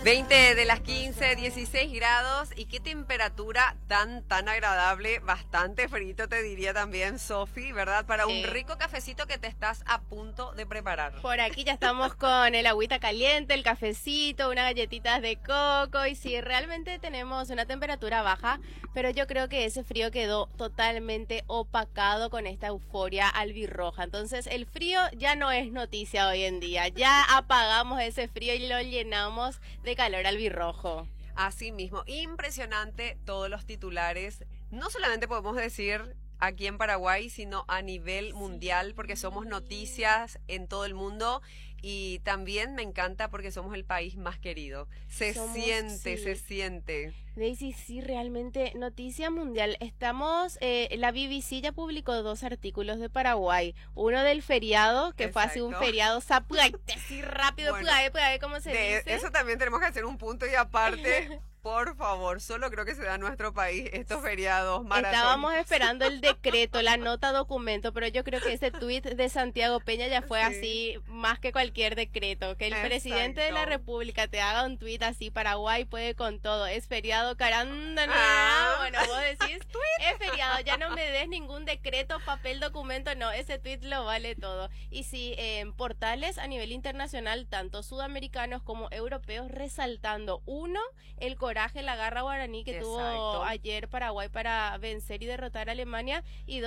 20 de las 15, 16 grados. ¿Y qué temperatura tan agradable? Bastante frito, te diría también, Sofi, ¿verdad? Para un rico cafecito que te estás a punto de preparar. Por aquí ya estamos con el agüita caliente, el cafecito, unas galletitas de coco. Y sí, realmente tenemos una temperatura baja, pero yo creo que ese frío quedó totalmente opacado con esta euforia albirroja. Entonces, el frío ya no es noticia hoy en día. Ya apagamos ese frío y lo llenamos de calor albirrojo. Así mismo, impresionante todos los titulares. No solamente podemos decir aquí en Paraguay, sino a nivel mundial, porque somos noticias en todo el mundo. Y también me encanta porque somos el país más querido. Se siente. Daisy, sí, realmente noticia mundial. La BBC ya publicó 2 artículos de Paraguay. Uno del feriado, que fue así un feriado zapuaite, así rápido, Bueno, ¿cómo se dice? Eso también tenemos que hacer un punto y aparte. Por favor, solo creo que se da en nuestro país estos feriados maratones. Estábamos esperando el decreto, la nota documento, pero yo creo que ese tuit de Santiago Peña ya fue así más que cualquier decreto. Que el presidente de la República te haga un tuit así, Paraguay puede con todo, es feriado, caramba, bueno, vos decís, es feriado, ya no me des ningún decreto, papel, documento, no, ese tuit lo vale todo. Y sí, en portales a nivel internacional, tanto sudamericanos como europeos, resaltando, uno, el coraje, la garra guaraní que tuvo ayer Paraguay para vencer y derrotar a Alemania, y